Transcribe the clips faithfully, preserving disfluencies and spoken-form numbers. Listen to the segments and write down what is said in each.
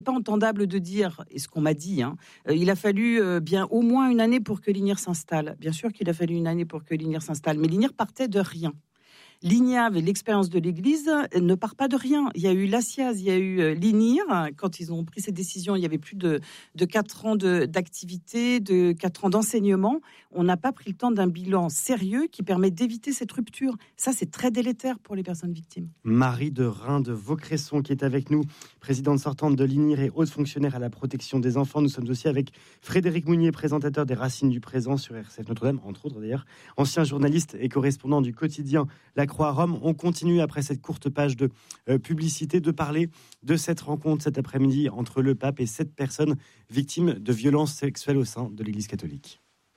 Pas entendable de dire, et ce qu'on m'a dit, hein, euh, il a fallu euh, bien au moins une année pour que l'I N I R s'installe. Bien sûr qu'il a fallu une année pour que l'I N I R s'installe, mais l'I N I R partait de rien. L'I N I A V, l'expérience de l'Église, ne part pas de rien. Il y a eu l'A S I A Z, il y a eu l'I N I R. Quand ils ont pris cette décision, il y avait plus de, de quatre ans de, d'activité, de quatre ans d'enseignement. On n'a pas pris le temps d'un bilan sérieux qui permet d'éviter cette rupture. Ça, c'est très délétère pour les personnes victimes. Marie de Reims de Vaucresson qui est avec nous, présidente sortante de l'I N I R et haute fonctionnaire à la protection des enfants. Nous sommes aussi avec Frédéric Mounier, présentateur des Racines du Présent sur R C F Notre-Dame, entre autres d'ailleurs, ancien journaliste et correspondant du quotidien La Croix-Rome. On continue après cette courte page de euh, publicité de parler de cette rencontre cet après-midi entre le pape et sept personnes victimes de violences sexuelles au sein de l'Église catholique.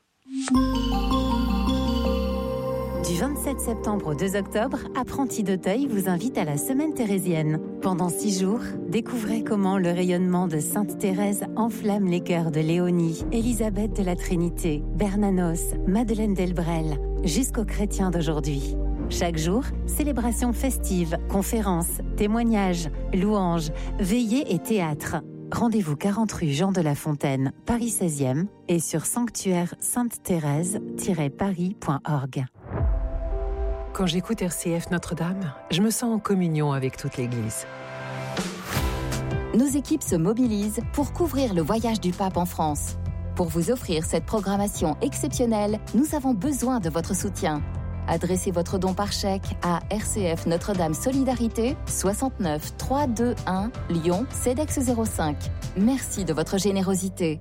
Du vingt-sept septembre au deux octobre, Apprentis d'Auteuil vous invite à la Semaine thérésienne. Pendant six jours, découvrez comment le rayonnement de Sainte Thérèse enflamme les cœurs de Léonie, Élisabeth de la Trinité, Bernanos, Madeleine Delbrel, jusqu'aux chrétiens d'aujourd'hui. Chaque jour, célébration festive, conférences, témoignages, louanges, veillées et théâtre. Rendez-vous quarante rue Jean de La Fontaine, Paris seizième et sur sanctuaire sainte thérèse tiret paris point org. Quand j'écoute R C F Notre-Dame, je me sens en communion avec toute l'Église. Nos équipes se mobilisent pour couvrir le voyage du pape en France. Pour vous offrir cette programmation exceptionnelle, nous avons besoin de votre soutien. Adressez votre don par chèque à R C F Notre-Dame Solidarité, soixante-neuf trois cent vingt-et-un Lyon, CEDEX zéro cinq. Merci de votre générosité.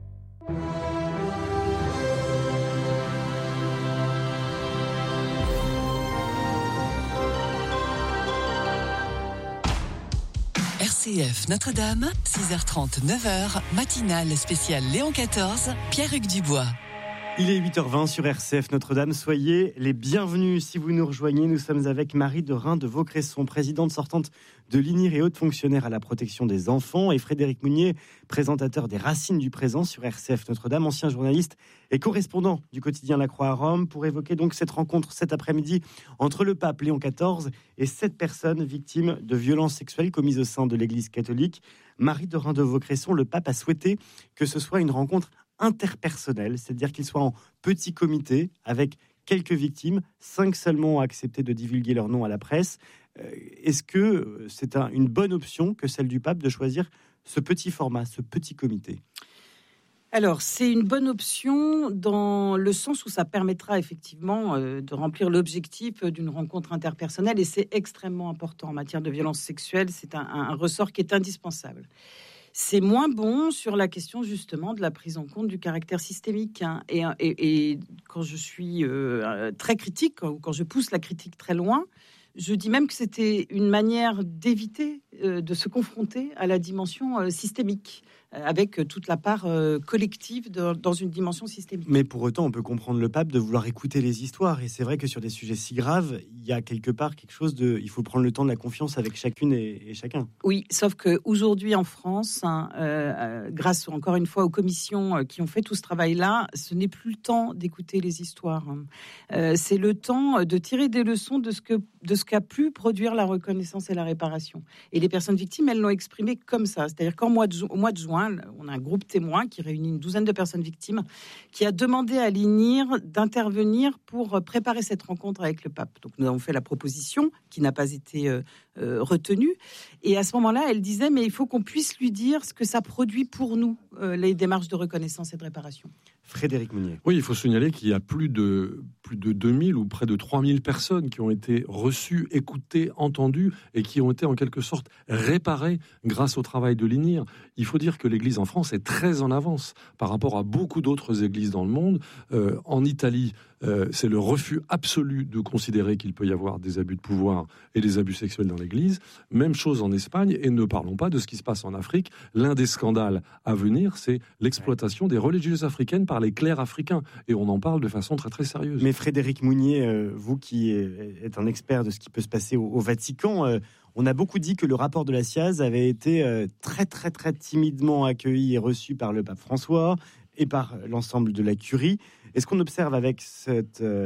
R C F Notre-Dame, six heures trente, neuf heures, matinale spéciale Léon quatorze, Pierre-Hugues Dubois. Il est huit heures vingt sur R C F Notre-Dame. Soyez les bienvenus si vous nous rejoignez. Nous sommes avec Marie de Reims de Vaucresson, présidente sortante de l'I N I R et haute fonctionnaire à la protection des enfants, et Frédéric Mounier, présentateur des Racines du Présent sur R C F Notre-Dame, ancien journaliste et correspondant du quotidien La Croix-Rome, pour évoquer donc cette rencontre cet après-midi entre le pape Léon quatorze et sept personnes victimes de violences sexuelles commises au sein de l'Église catholique. Marie de Reims de Vaucresson, le pape a souhaité que ce soit une rencontre interpersonnel, c'est-à-dire qu'il soit en petit comité avec quelques victimes, cinq seulement ont accepté de divulguer leur nom à la presse. Euh, est-ce que c'est un, une bonne option que celle du pape de choisir ce petit format, ce petit comité ? Alors, c'est une bonne option dans le sens où ça permettra effectivement euh, de remplir l'objectif d'une rencontre interpersonnelle, et c'est extrêmement important en matière de violence sexuelle. C'est un, un, un ressort qui est indispensable. C'est moins bon sur la question justement de la prise en compte du caractère systémique. Hein. Et, et, et quand je suis euh, très critique, ou quand je pousse la critique très loin, je dis même que c'était une manière d'éviter euh, de se confronter à la dimension euh, systémique, euh, avec toute la part euh, collective de, dans une dimension systémique. Mais pour autant, on peut comprendre le pape de vouloir écouter les histoires. Et c'est vrai que sur des sujets si graves, il y a quelque part quelque chose de... Il faut prendre le temps de la confiance avec chacune et, et chacun. Oui, sauf qu'aujourd'hui en France, hein, euh, grâce encore une fois aux commissions qui ont fait tout ce travail-là, ce n'est plus le temps d'écouter les histoires. Hein. Euh, c'est le temps de tirer des leçons de ce que de ce qu'a pu produire la reconnaissance et la réparation. Et les personnes victimes, elles l'ont exprimé comme ça. C'est-à-dire qu'au mois de, au mois de juin, on a un groupe témoin qui réunit une douzaine de personnes victimes qui a demandé à l'I N I R d'intervenir pour préparer cette rencontre avec le pape. Donc nous avons fait la proposition qui n'a pas été euh, euh, retenue. Et à ce moment-là, elle disait, mais il faut qu'on puisse lui dire ce que ça produit pour nous, euh, les démarches de reconnaissance et de réparation. Frédéric Mounier. Oui, il faut signaler qu'il y a plus de, plus de deux mille ou près de trois mille personnes qui ont été reçues, écoutées, entendues et qui ont été en quelque sorte réparées grâce au travail de l'I N I R. Il faut dire que l'Église en France est très en avance par rapport à beaucoup d'autres églises dans le monde. Euh, en Italie, euh, c'est le refus absolu de considérer qu'il peut y avoir des abus de pouvoir et des abus sexuels dans l'Église. Même chose en Espagne, et ne parlons pas de ce qui se passe en Afrique. L'un des scandales à venir, c'est l'exploitation des religieuses africaines par les clercs africains, et on en parle de façon très très sérieuse. Mais Frédéric Mounier, euh, vous qui êtes un expert de ce qui peut se passer au, au Vatican, euh, on a beaucoup dit que le rapport de la S I A Z avait été euh, très très très timidement accueilli et reçu par le pape François et par l'ensemble de la curie. Est-ce qu'on observe avec cette, euh,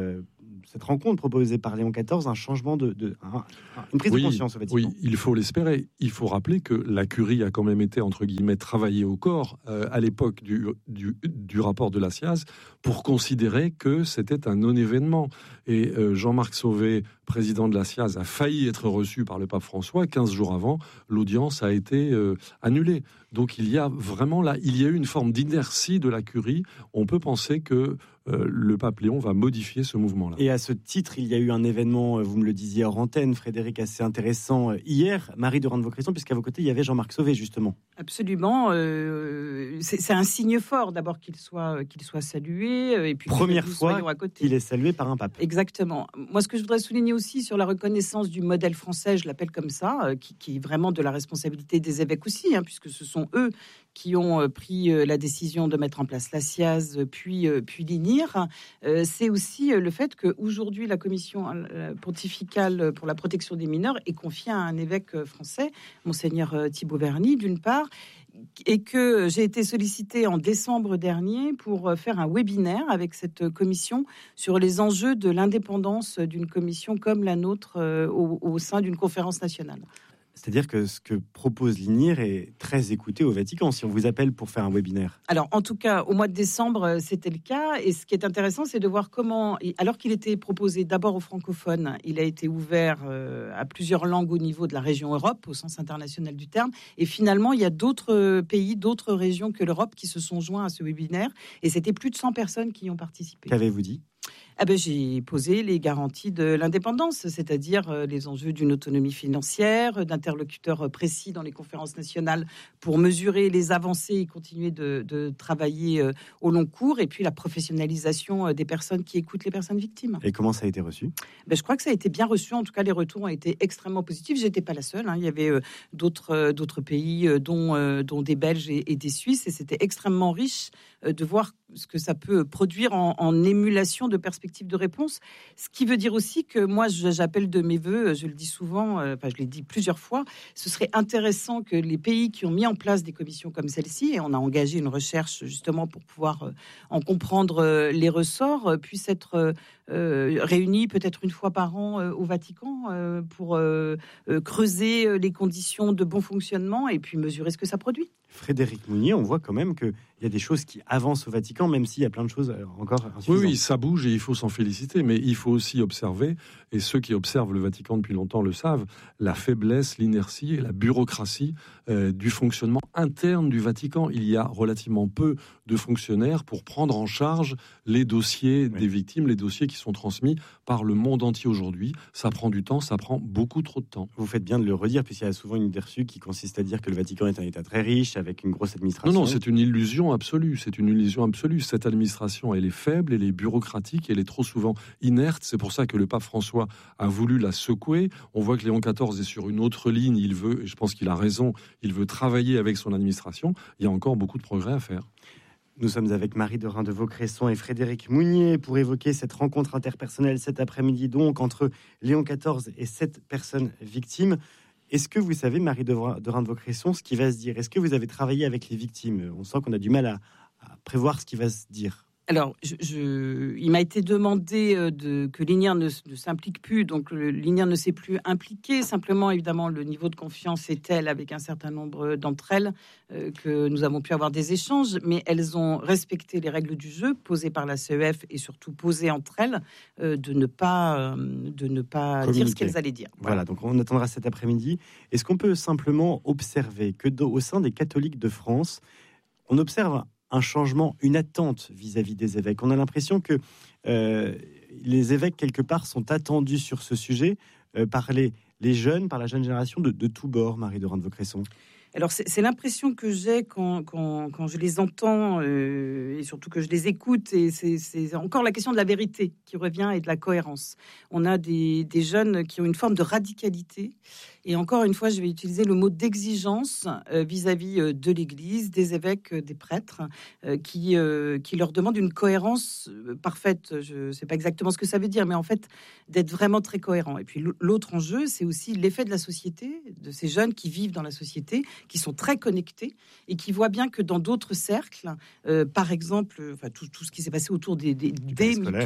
cette rencontre proposée par Léon quatorze un changement de, de un, une prise oui, de conscience au Vatican. Oui, il faut l'espérer. Il faut rappeler que la curie a quand même été entre guillemets travaillée au corps euh, à l'époque du, du, du rapport de la S I A Z pour considérer que c'était un non-événement. Et euh, Jean-Marc Sauvé, président de la S I A Z, a failli être reçu par le pape François. quinze jours avant, l'audience a été euh, annulée. Donc il y a vraiment là, il y a eu une forme d'inertie de la curie. On peut penser que euh, le pape Léon va modifier ce mouvement-là. Et à ce titre, il y a eu un événement, vous me le disiez hors antenne, Frédéric, assez intéressant hier. Marie de Reims-Vaucresson, puisqu'à vos côtés, il y avait Jean-Marc Sauvé, justement. Absolument. Euh, c'est, c'est un signe fort, d'abord, qu'il soit, qu'il soit salué. Et puis Première nous fois à côté. qu'il est salué par un pape. Exactement. Moi, ce que je voudrais souligner aussi sur la reconnaissance du modèle français, je l'appelle comme ça, euh, qui, qui est vraiment de la responsabilité des évêques aussi, hein, puisque ce sont eux qui ont pris la décision de mettre en place la S I A Z, puis, puis l'I N I R, c'est aussi le fait qu'aujourd'hui, la commission pontificale pour la protection des mineurs est confiée à un évêque français, Monseigneur Thibaut Verny, d'une part, et que j'ai été sollicitée en décembre dernier pour faire un webinaire avec cette commission sur les enjeux de l'indépendance d'une commission comme la nôtre au, au sein d'une conférence nationale. C'est-à-dire que ce que propose l'I N I R est très écouté au Vatican, si on vous appelle pour faire un webinaire. Alors, en tout cas, au mois de décembre, c'était le cas. Et ce qui est intéressant, c'est de voir comment, alors qu'il était proposé d'abord aux francophones, il a été ouvert à plusieurs langues au niveau de la région Europe, au sens international du terme. Et finalement, il y a d'autres pays, d'autres régions que l'Europe qui se sont joints à ce webinaire. Et c'était plus de cent personnes qui y ont participé. Qu'avez-vous dit ? Ah ben, j'ai posé les garanties de l'indépendance, c'est-à-dire les enjeux d'une autonomie financière, d'interlocuteurs précis dans les conférences nationales pour mesurer les avancées et continuer de, de travailler au long cours, et puis la professionnalisation des personnes qui écoutent les personnes victimes. Et comment ça a été reçu ? Ben, je crois que ça a été bien reçu. En tout cas, les retours ont été extrêmement positifs. J'étais pas la seule. Hein. Il y avait euh, d'autres, euh, d'autres pays, euh, dont, euh, dont des Belges et, et des Suisses, et c'était extrêmement riche euh, de voir ce que ça peut produire en, en émulation de perspectives de réponse. Ce qui veut dire aussi que moi, j'appelle de mes voeux, je le dis souvent, euh, enfin je l'ai dit plusieurs fois, ce serait intéressant que les pays qui ont mis en place des commissions comme celle-ci, et on a engagé une recherche justement pour pouvoir euh, en comprendre euh, les ressorts, euh, puissent être euh, euh, réunis peut-être une fois par an euh, au Vatican euh, pour euh, euh, creuser les conditions de bon fonctionnement et puis mesurer ce que ça produit. Frédéric Mounier, on voit quand même qu'il y a des choses qui avancent au Vatican, même s'il y a plein de choses encore insuffisantes. Oui, oui, ça bouge et il faut s'en féliciter, mais il faut aussi observer, et ceux qui observent le Vatican depuis longtemps le savent, la faiblesse, l'inertie et la bureaucratie euh, du fonctionnement interne du Vatican. Il y a relativement peu de fonctionnaires pour prendre en charge les dossiers oui. des victimes, les dossiers qui sont transmis par le monde entier aujourd'hui. Ça prend du temps, ça prend beaucoup trop de temps. Vous faites bien de le redire, puisqu'il y a souvent une idée reçue qui consiste à dire que le Vatican est un État très riche, avec une grosse administration. Non, non, c'est une illusion absolue. C'est une illusion absolue. Cette administration, elle est faible, elle est bureaucratique, elle est trop souvent inerte. C'est pour ça que le pape François a voulu la secouer. On voit que Léon quatorze est sur une autre ligne. Il veut, et je pense qu'il a raison, il veut travailler avec son administration. Il y a encore beaucoup de progrès à faire. Nous sommes avec Marie de Reims-Vaucresson et Frédéric Mounier pour évoquer cette rencontre interpersonnelle cet après-midi, donc entre Léon quatorze et sept personnes victimes. Est-ce que vous savez, Marie de Reims-Vaucresson, ce qui va se dire ? Est-ce que vous avez travaillé avec les victimes ? On sent qu'on a du mal à, à prévoir ce qui va se dire. Alors, je, je, il m'a été demandé de, que l'I N I R ne, ne s'implique plus, donc l'I N I R ne s'est plus impliqué. Simplement, évidemment, le niveau de confiance est tel avec un certain nombre d'entre elles euh, que nous avons pu avoir des échanges, mais elles ont respecté les règles du jeu posées par la C E F et surtout posées entre elles euh, de ne pas, euh, de ne pas dire ce qu'elles allaient dire. Voilà. Voilà, donc on attendra cet après-midi. Est-ce qu'on peut simplement observer que do, au sein des catholiques de France, on observe un changement, une attente vis-à-vis des évêques. On a l'impression que euh, les évêques, quelque part, sont attendus sur ce sujet euh, par les, les jeunes, par la jeune génération de, de tous bords, Marie de Reims-Vaucresson. Alors, c'est, c'est l'impression que j'ai quand, quand, quand je les entends euh, et surtout que je les écoute. Et c'est, c'est encore la question de la vérité qui revient et de la cohérence. On a des, des jeunes qui ont une forme de radicalité. Et encore une fois, je vais utiliser le mot d'exigence euh, vis-à-vis euh, de l'Église, des évêques, euh, des prêtres, euh, qui, euh, qui leur demandent une cohérence euh, parfaite. Je ne sais pas exactement ce que ça veut dire, mais en fait, d'être vraiment très cohérent. Et puis l'autre enjeu, c'est aussi l'effet de la société, de ces jeunes qui vivent dans la société, qui sont très connectés et qui voient bien que dans d'autres cercles, euh, par exemple, enfin, tout, tout ce qui s'est passé autour des, des, des MeToo,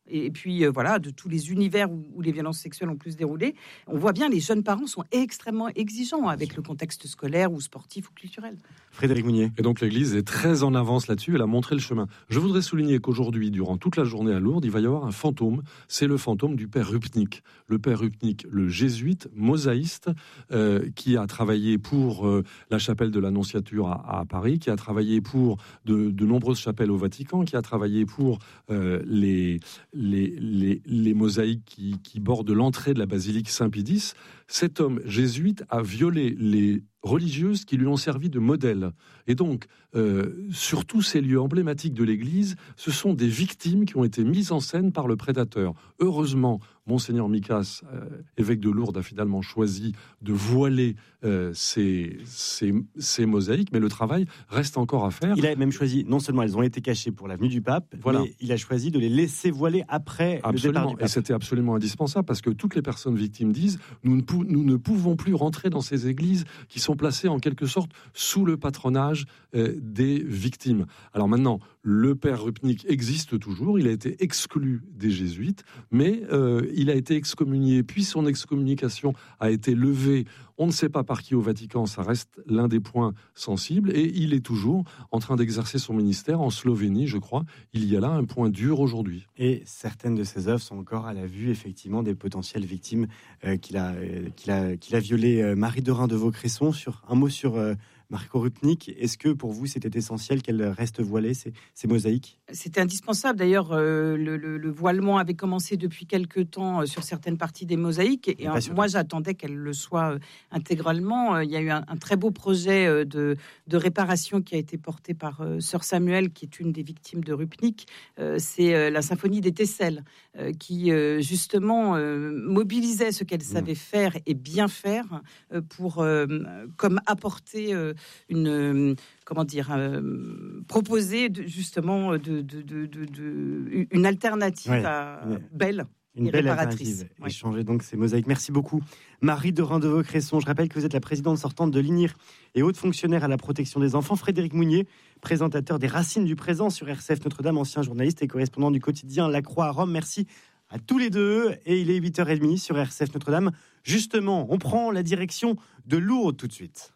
et puis euh, voilà, de tous les univers où, où les violences sexuelles ont pu se dérouler, on voit bien les jeunes parents sont extrêmement exigeants avec le contexte scolaire ou sportif ou culturel. Frédéric Mounier. Et donc l'Église est très en avance là-dessus, elle a montré le chemin. Je voudrais souligner qu'aujourd'hui, durant toute la journée à Lourdes, il va y avoir un fantôme, c'est le fantôme du père Rupnik. Le père Rupnik, le jésuite, mosaïste, euh, qui a travaillé pour euh, la chapelle de l'Annonciature à, à Paris, qui a travaillé pour de, de nombreuses chapelles au Vatican, qui a travaillé pour euh, les, les, les, les mosaïques qui, qui bordent l'entrée de la basilique Saint-Pédis. Cet homme jésuite a violé les religieuses qui lui ont servi de modèle. Et donc, euh, sur tous ces lieux emblématiques de l'Église, ce sont des victimes qui ont été mises en scène par le prédateur. Heureusement, Monseigneur Micas, euh, évêque de Lourdes, a finalement choisi de voiler euh, ces, ces, ces mosaïques, mais le travail reste encore à faire. Il a même choisi, non seulement elles ont été cachées pour la venue du pape, voilà. mais il a choisi de les laisser voiler après absolument. le départ du pape. Et c'était absolument indispensable, parce que toutes les personnes victimes disent nous ne, pou- nous ne pouvons plus rentrer dans ces églises qui sont placées en quelque sorte sous le patronage euh, des victimes. Alors maintenant, le père Rupnik existe toujours, il a été exclu des jésuites, mais euh, il a été excommunié, puis son excommunication a été levée, on ne sait pas par qui au Vatican, ça reste l'un des points sensibles, et il est toujours en train d'exercer son ministère en Slovénie, je crois. Il y a là un point dur aujourd'hui. Et certaines de ses œuvres sont encore à la vue, effectivement, des potentielles victimes euh, qu'il a, euh, qu'il a, qu'il a violées. Euh, Marie de Reims de Vaucresson, sur un mot sur euh, Marco Rupnik. Est-ce que pour vous, c'était essentiel qu'elle reste voilée, ces, ces mosaïques ? C'était indispensable. D'ailleurs, euh, le, le, le voilement avait commencé depuis quelque temps euh, sur certaines parties des mosaïques. Et, et euh, moi, j'attendais qu'elle le soit euh, intégralement. Il y a eu un, un très beau projet euh, de, de réparation qui a été porté par euh, Sœur Samuel, qui est une des victimes de Rupnik. Euh, c'est euh, la symphonie des Tesselles, euh, qui euh, justement euh, mobilisait ce qu'elle savait mmh. faire et bien faire euh, pour euh, comme apporter euh, une euh, comment dire euh, proposer de, justement de, de, de, de, de une alternative ouais, à, ouais. belle. Une belle alternative. Oui. Échanger donc ces mosaïques. Merci beaucoup. Marie de Reims de Vaucresson. Je rappelle que vous êtes la présidente sortante de l'I N I R et haute fonctionnaire à la protection des enfants. Frédéric Mounier, présentateur des Racines du présent sur R C F Notre-Dame, ancien journaliste et correspondant du quotidien La Croix à Rome. Merci à tous les deux. Et il est huit heures trente sur R C F Notre-Dame. Justement, on prend la direction de Lourdes tout de suite.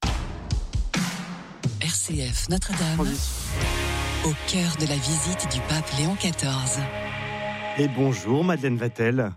R C F Notre-Dame, au cœur de la visite du pape Léon quatorze. Et bonjour Madeleine Vatel.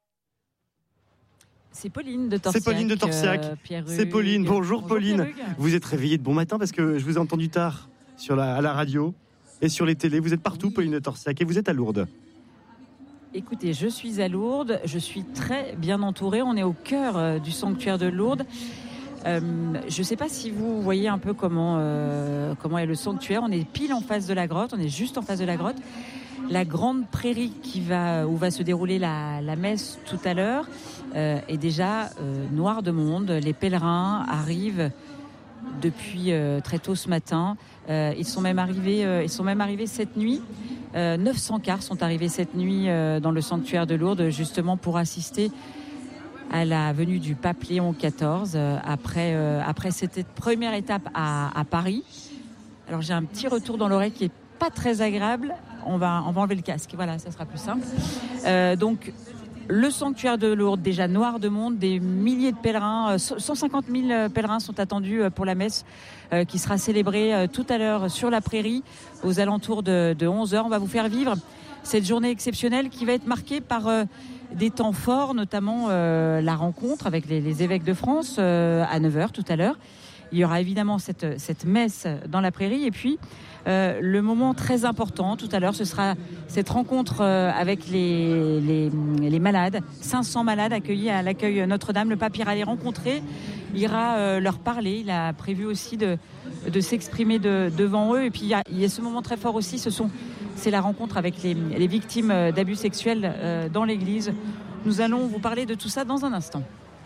C'est Pauline de Torsiac. C'est Pauline de Torsiac. Euh, C'est Pauline. Bonjour, bonjour Pauline. Pierrugue. Vous êtes réveillée de bon matin parce que je vous ai entendu tard sur la, à la radio et sur les télés. Vous êtes partout, oui. Pauline de Torsiac, et vous êtes à Lourdes. Écoutez, je suis à Lourdes. Je suis très bien entourée. On est au cœur euh, du sanctuaire de Lourdes. Euh, je ne sais pas si vous voyez un peu comment, euh, comment est le sanctuaire. On est pile en face de la grotte. On est juste en face de la grotte. La grande prairie qui va, où va se dérouler la, la messe tout à l'heure euh, est déjà euh, noire de monde. Les pèlerins arrivent depuis euh, très tôt ce matin. Euh, ils sont même arrivés, euh, ils sont même arrivés cette nuit. Euh, neuf cents cars sont arrivés cette nuit euh, dans le sanctuaire de Lourdes, justement pour assister à la venue du pape Léon quatorze euh, après, euh, après cette première étape à, à Paris. Alors j'ai un petit retour dans l'oreille qui est pas très agréable. On va, on va enlever le casque. Voilà, ça sera plus simple. Euh, donc, le sanctuaire de Lourdes, déjà noir de monde, des milliers de pèlerins, cent cinquante mille pèlerins sont attendus pour la messe euh, qui sera célébrée euh, tout à l'heure sur la prairie, aux alentours de, de onze heures. On va vous faire vivre cette journée exceptionnelle qui va être marquée par euh, des temps forts, notamment euh, la rencontre avec les, les évêques de France euh, à neuf heures tout à l'heure. Il y aura évidemment cette, cette messe dans la prairie et puis euh, le moment très important tout à l'heure, ce sera cette rencontre euh, avec les, les, les malades, cinq cents malades accueillis à l'accueil Notre-Dame. Le pape ira les rencontrer, il ira euh, leur parler. Il a prévu aussi de, de s'exprimer de, devant eux. Et puis il y, a, il y a ce moment très fort aussi, ce sont, c'est la rencontre avec les, les victimes d'abus sexuels euh, dans l'église. Nous allons vous parler de tout ça dans un instant.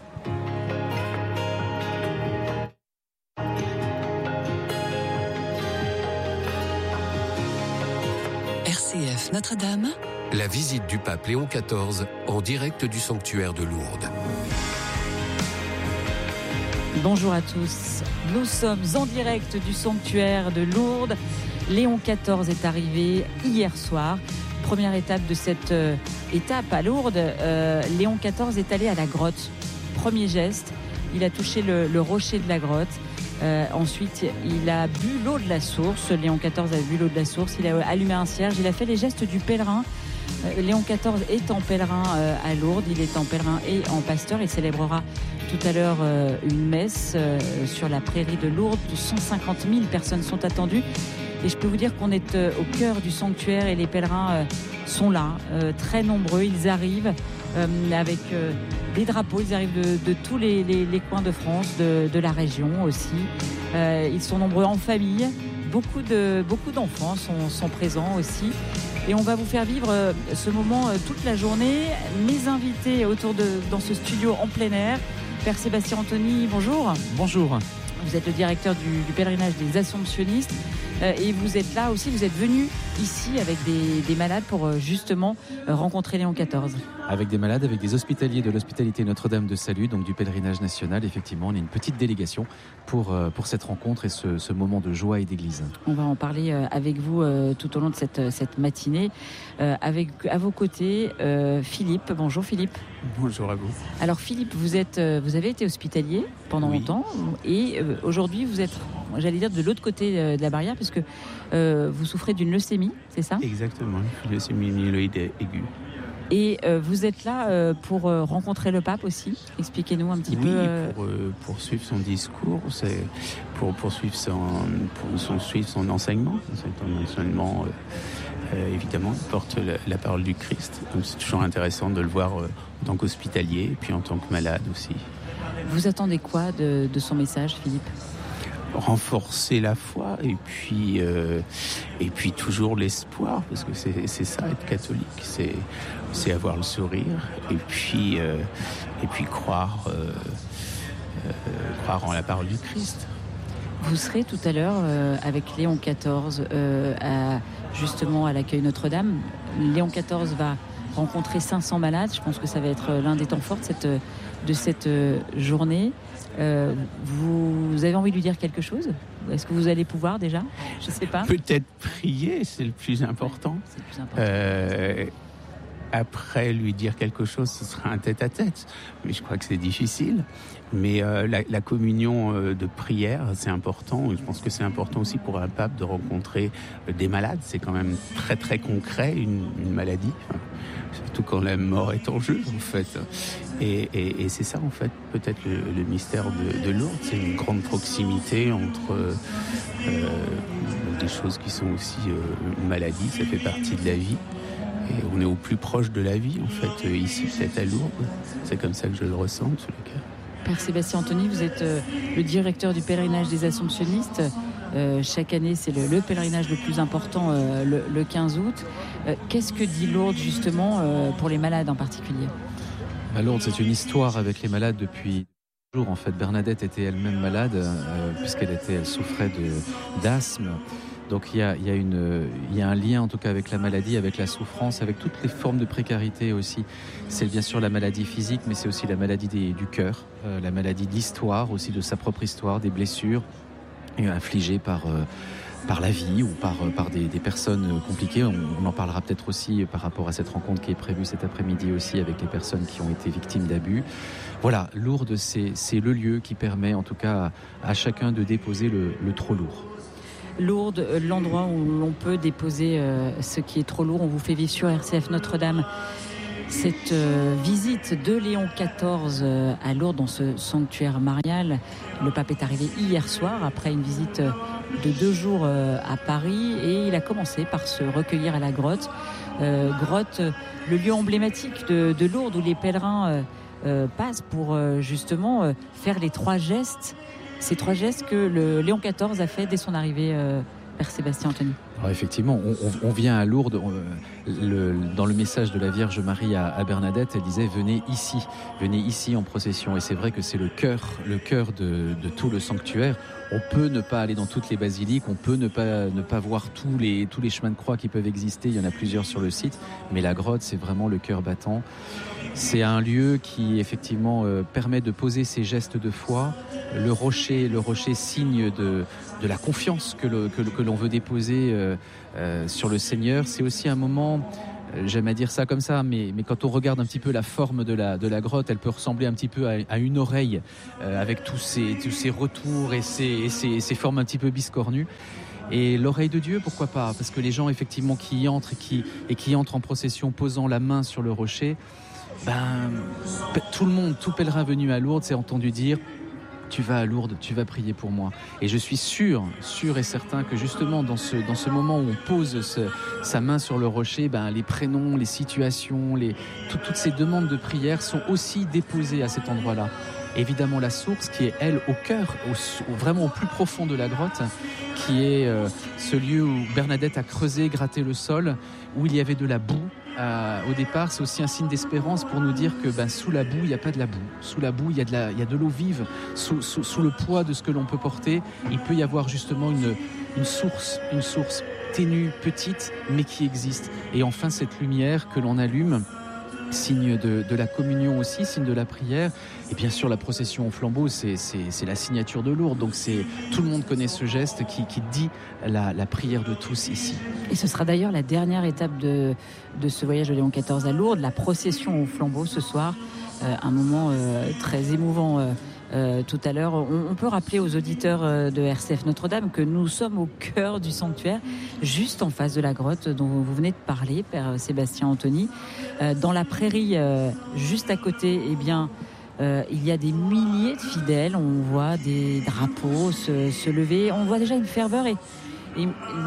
R C F Notre-Dame, la visite du pape Léon quatorze en direct du sanctuaire de Lourdes. Bonjour à tous, nous sommes en direct du sanctuaire de Lourdes. Léon quatorze est arrivé hier soir. Première étape de cette euh, étape à Lourdes, euh, Léon quatorze est allé à la grotte. Premier geste, il a touché le, le rocher de la grotte. Euh, ensuite, il a bu l'eau de la source. Léon quatorze a bu l'eau de la source. Il a allumé un cierge. Il a fait les gestes du pèlerin. Euh, Léon quatorze est en pèlerin euh, à Lourdes. Il est en pèlerin et en pasteur. Il célébrera tout à l'heure euh, une messe euh, sur la prairie de Lourdes. cent cinquante mille personnes sont attendues. Et je peux vous dire qu'on est euh, au cœur du sanctuaire et les pèlerins euh, sont là, euh, très nombreux. Ils arrivent euh, avec euh, des drapeaux. Ils arrivent de, de tous les, les, les coins de France, de, de la région aussi. Euh, ils sont nombreux en famille. Beaucoup, de, beaucoup d'enfants sont, sont présents aussi. Et on va vous faire vivre euh, ce moment euh, toute la journée. Mes invités autour de, dans ce studio en plein air. Père Sébastien Anthony, bonjour. Bonjour. Vous êtes le directeur du, du pèlerinage des Assomptionnistes euh, et vous êtes là aussi, vous êtes venu ici avec des, des malades pour euh, justement euh, rencontrer Léon quatorze. Avec des malades, avec des hospitaliers de l'hospitalité Notre-Dame de Salut, donc du pèlerinage national. Effectivement, on est une petite délégation pour, euh, pour cette rencontre et ce, ce moment de joie et d'église. On va en parler euh, avec vous euh, tout au long de cette, cette matinée. Euh, avec à vos côtés, euh, Philippe. Bonjour Philippe. Bonjour à vous. Alors Philippe, vous, êtes, euh, vous avez été hospitalier pendant oui. longtemps et euh, aujourd'hui vous êtes, j'allais dire, de l'autre côté euh, de la barrière puisque euh, vous souffrez d'une leucémie, c'est ça ? Exactement, une leucémie myéloïde aiguë. Et euh, vous êtes là euh, pour euh, rencontrer le pape aussi. Expliquez-nous un petit oui, peu. Euh... pour euh, poursuivre son discours, c'est pour poursuivre son, pour son, suivre son enseignement. Son enseignement, euh, euh, évidemment, porte la, la parole du Christ. Donc c'est toujours intéressant de le voir euh, en tant qu'hospitalier et puis en tant que malade aussi. Vous attendez quoi de, de son message, Philippe ? Renforcer la foi et puis euh, et puis toujours l'espoir, parce que c'est c'est ça être catholique, c'est c'est avoir le sourire et puis euh, et puis croire euh, euh, croire en la parole du Christ. Vous serez tout à l'heure euh, avec Léon quatorze euh, à, justement à l'accueil Notre-Dame. Léon quatorze va rencontrer cinq cents malades. Je pense que ça va être l'un des temps forts de cette, de cette journée. Euh, vous avez envie de lui dire quelque chose ? Est-ce que vous allez pouvoir déjà ? Je ne sais pas. Peut-être prier, c'est le plus important. C'est le plus important. Euh, après, lui dire quelque chose, ce sera un tête-à-tête. Mais je crois que c'est difficile. Mais euh, la, la communion euh, de prière, c'est important. Et je pense que c'est important aussi pour un pape de rencontrer euh, des malades. C'est quand même très très concret, une, une maladie. Enfin, surtout quand la mort est en jeu, en fait. Et, et, et c'est ça, en fait, peut-être le, le mystère de, de Lourdes. C'est une grande proximité entre euh, des choses qui sont aussi euh, une maladie. Ça fait partie de la vie. Et on est au plus proche de la vie, en fait, ici, peut-être à Lourdes. C'est comme ça que je le ressens, en tous les cas. Père Sébastien Anthony, vous êtes euh, le directeur du pèlerinage des Assomptionnistes. Euh, chaque année, c'est le, le pèlerinage le plus important, euh, le, le quinze août. Euh, qu'est-ce que dit Lourdes, justement, euh, pour les malades en particulier ? À Lourdes, c'est une histoire avec les malades depuis toujours. En fait, Bernadette était elle-même malade, euh, puisqu'elle était, elle souffrait de, d'asthme. Donc il y a, il y a une, il y a un lien en tout cas avec la maladie, avec la souffrance, avec toutes les formes de précarité aussi. C'est bien sûr la maladie physique, mais c'est aussi la maladie des, du cœur, euh, la maladie de l'histoire, aussi de sa propre histoire, des blessures infligées par, euh, par la vie ou par, par des, des personnes compliquées. On, on en parlera peut-être aussi par rapport à cette rencontre qui est prévue cet après-midi aussi avec les personnes qui ont été victimes d'abus. Voilà, Lourdes, c'est, c'est le lieu qui permet en tout cas à, à chacun de déposer le, le trop lourd. Lourdes, l'endroit où l'on peut déposer euh, ce qui est trop lourd. On vous fait vivre sur R C F Notre-Dame cette euh, visite de Léon quatorze euh, à Lourdes, dans ce sanctuaire marial. Le pape est arrivé hier soir après une visite de deux jours euh, à Paris et il a commencé par se recueillir à la grotte. Euh, grotte, le lieu emblématique de, de Lourdes où les pèlerins euh, euh, passent pour euh, justement euh, faire les trois gestes. Ces trois gestes que le Léon quatorze a fait dès son arrivée, euh, Père Sébastien Anthony. Alors effectivement, on, on, on vient à Lourdes. On, le, dans le message de la Vierge Marie à, à Bernadette, elle disait « Venez ici, venez ici en procession ». Et c'est vrai que c'est le cœur, le cœur de, de tout le sanctuaire. On peut ne pas aller dans toutes les basiliques, on peut ne pas, ne pas voir tous les, tous les chemins de croix qui peuvent exister. Il y en a plusieurs sur le site, mais la grotte, c'est vraiment le cœur battant. C'est un lieu qui, effectivement, euh, permet de poser ses gestes de foi. Le rocher, le rocher signe de, de la confiance que, le, que, que l'on veut déposer euh, euh, sur le Seigneur. C'est aussi un moment j'aime à dire ça comme ça, mais, mais quand on regarde un petit peu la forme de la, de la grotte, elle peut ressembler un petit peu à, à une oreille, euh, avec tous ces, tous ces retours et ces, et ces, ces formes un petit peu biscornues. Et l'oreille de Dieu, pourquoi pas? Parce que les gens effectivement qui y entrent et qui, et qui entrent en procession posant la main sur le rocher, ben, tout le monde, tout pèlerin venu à Lourdes s'est entendu dire: tu vas à Lourdes, tu vas prier pour moi. Et je suis sûr, sûr et certain que justement dans ce, dans ce moment où on pose ce, sa main sur le rocher, ben, les prénoms, les situations, les, tout, toutes ces demandes de prière sont aussi déposées à cet endroit-là. Évidemment la source qui est elle au cœur, au, vraiment au plus profond de la grotte, qui est euh, ce lieu où Bernadette a creusé, gratté le sol, où il y avait de la boue. Euh, au départ, c'est aussi un signe d'espérance pour nous dire que ben, sous la boue, il n'y a pas de la boue. Sous la boue, il y a de, la, il y a de l'eau vive. Sous, sous, sous le poids de ce que l'on peut porter, il peut y avoir justement une, une source, une source ténue, petite, mais qui existe. Et enfin, cette lumière que l'on allume, signe de, de la communion aussi, signe de la prière. Et bien sûr, la procession au flambeau, c'est, c'est, c'est la signature de Lourdes. Donc c'est, tout le monde connaît ce geste qui, qui dit la, la prière de tous ici. Et ce sera d'ailleurs la dernière étape de, de ce voyage de Léon quatorze à Lourdes, la procession au flambeau ce soir. Euh, un moment euh, très émouvant euh, euh, tout à l'heure. On, on peut rappeler aux auditeurs euh, de R C F Notre-Dame que nous sommes au cœur du sanctuaire, juste en face de la grotte dont vous venez de parler, Père Sébastien Anthony. Euh, dans la prairie, euh, juste à côté, eh bien, euh, il y a des milliers de fidèles. On voit des drapeaux se, se lever. On voit déjà une ferveur et Et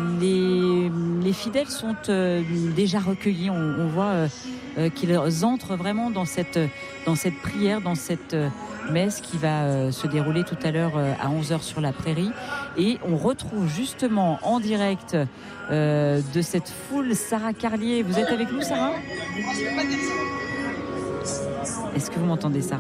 les, les fidèles sont euh, déjà recueillis. On, on voit euh, euh, qu'ils entrent vraiment dans cette, dans cette prière, dans cette euh, messe qui va euh, se dérouler tout à l'heure euh, à onze heures sur la prairie. Et on retrouve justement en direct euh, de cette foule Sarah Carlier. Vous êtes avec nous, Sarah ? Est-ce que vous m'entendez, Sarah ?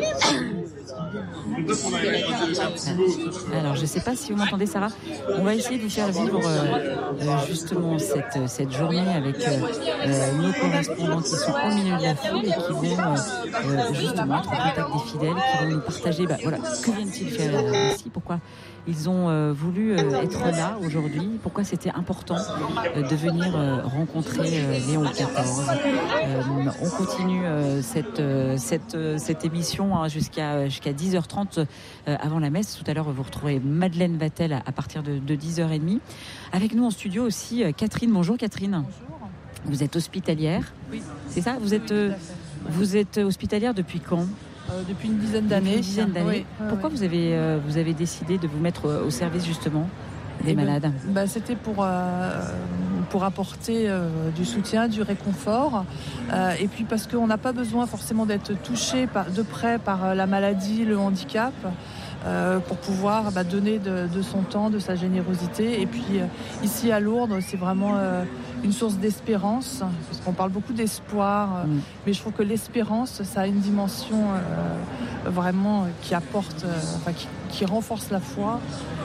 Alors, je ne sais pas si vous m'entendez, Sarah. On va essayer de vous faire vivre euh, justement cette, cette journée avec euh, euh, nos correspondants qui sont au milieu de la foule et qui vont euh, euh, justement être au contact des fidèles, qui vont nous partager, bah, voilà, que viennent-ils faire ici, pourquoi ils ont euh, voulu euh, être là aujourd'hui, pourquoi c'était important euh, de venir euh, rencontrer euh, Léon quatorze. Euh, on continue euh, cette, euh, cette, euh, cette émission hein, jusqu'à, jusqu'à dix heures trente euh, avant la messe. Tout à l'heure, vous retrouverez Madeleine Vatel à, à partir de, de dix heures trente. Avec nous en studio aussi, euh, Catherine. Bonjour Catherine. Bonjour. Vous êtes hospitalière. Oui. C'est ça, vous êtes, euh, vous êtes hospitalière depuis quand ? Euh, depuis une dizaine d'années. Une dizaine d'années. Oui, oui, Pourquoi oui. vous avez euh, vous avez décidé de vous mettre au service justement des Et malades ? ben, bah, c'était pour euh, pour apporter euh, du soutien, du réconfort, euh, et puis parce qu'on n'a pas besoin forcément d'être touché par, de près par euh, la maladie, le handicap. Euh, pour pouvoir bah, donner de, de son temps, de sa générosité. Et puis euh, ici à Lourdes, c'est vraiment euh, une source d'espérance, parce qu'on parle beaucoup d'espoir, mmh. mais je trouve que l'espérance, ça a une dimension euh, vraiment qui apporte, euh, enfin, qui, qui renforce la foi.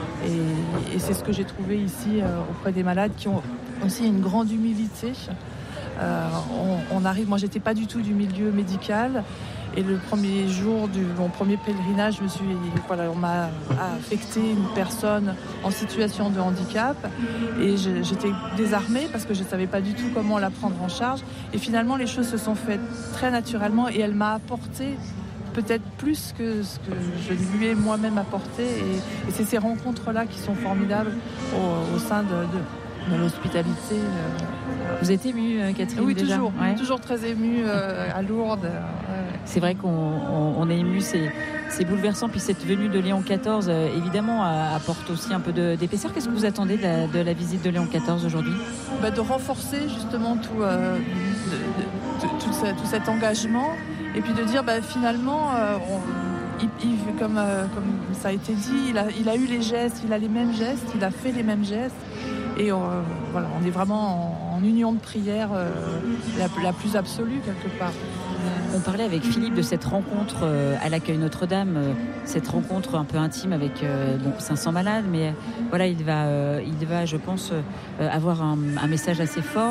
Et, et c'est ce que j'ai trouvé ici euh, auprès des malades qui ont aussi une grande humilité. Euh, on, on arrive, moi j'étais pas du tout du milieu médical. Et le premier jour de mon premier pèlerinage, je me suis, voilà, on m'a affecté une personne en situation de handicap et je, j'étais désarmée parce que je ne savais pas du tout comment la prendre en charge. Et finalement, les choses se sont faites très naturellement et elle m'a apporté peut-être plus que ce que je lui ai moi-même apporté. Et, et c'est ces rencontres-là qui sont formidables au, au sein de, de, de l'hospitalité. Vous êtes émue, Catherine ? Oui, déjà toujours, ouais. toujours très émue euh, à Lourdes. Ouais. C'est vrai qu'on on, on est ému, c'est, c'est bouleversant. Puis cette venue de Léon quatorze, euh, évidemment, euh, apporte aussi un peu de, d'épaisseur. Qu'est-ce que vous attendez de la, de la visite de Léon quatorze aujourd'hui ? bah, De renforcer justement tout, euh, de, de, de, tout, ça, tout cet engagement. Et puis de dire bah, finalement, euh, on, il, il, comme, euh, comme ça a été dit, il a, il a eu les gestes, il a les mêmes gestes, il a fait les mêmes gestes. Et euh, voilà, on est vraiment en, en union de prière euh, la, la plus absolue quelque part. On parlait avec Philippe de cette rencontre euh, à l'accueil Notre-Dame, euh, cette rencontre un peu intime avec euh, bon, cinq cents malades, mais euh, voilà, il va, euh, il va, je pense, euh, avoir un, un message assez fort.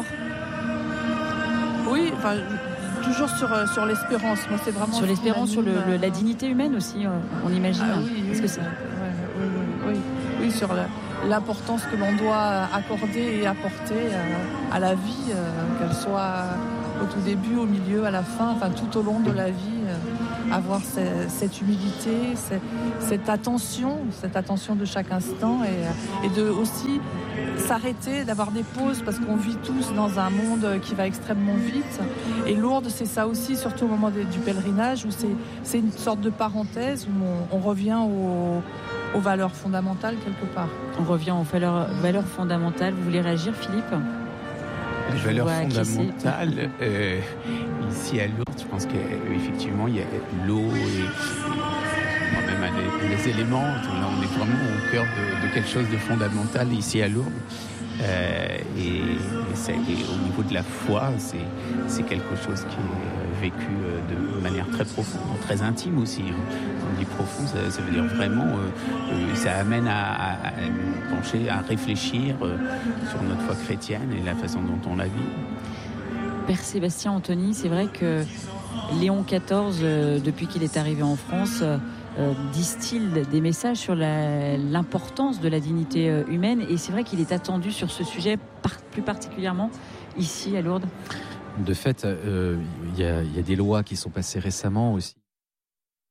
Oui, enfin, toujours sur, sur l'espérance. Moi, c'est vraiment sur l'espérance, sur le, le, la dignité humaine aussi, euh, on imagine. Ah, oui, Est-ce oui, que c'est... ouais, oui, oui, oui, oui, sur la, l'importance que l'on doit accorder et apporter à la vie, qu'elle soit au tout début, au milieu, à la fin, enfin tout au long de la vie, avoir cette humilité, cette attention, cette attention de chaque instant et, et de aussi s'arrêter, d'avoir des pauses parce qu'on vit tous dans un monde qui va extrêmement vite. Et Lourdes, c'est ça aussi, surtout au moment de, du pèlerinage, où c'est, c'est une sorte de parenthèse où on, on revient au, aux valeurs fondamentales quelque part. On revient aux valeurs, valeurs fondamentales. Vous voulez réagir, Philippe ? Les valeurs fondamentales, euh, ici à Lourdes, je pense qu'effectivement, il y a l'eau et, et même les, les éléments. Là, on est vraiment au cœur de, de quelque chose de fondamental ici à Lourdes. Euh, et, et, c'est, et au niveau de la foi, c'est, c'est quelque chose qui est vécu de manière très profonde, très intime aussi. On dit profond, ça, ça veut dire vraiment, euh, ça amène à, à, à pencher, à réfléchir euh, sur notre foi chrétienne et la façon dont on la vit. Père Sébastien Anthony, c'est vrai que Léon quatorze, euh, depuis qu'il est arrivé en France, euh, Euh, distille des messages sur la, l'importance de la dignité euh, humaine et c'est vrai qu'il est attendu sur ce sujet par, plus particulièrement ici à Lourdes. De fait, il euh, y, y a des lois qui sont passées récemment aussi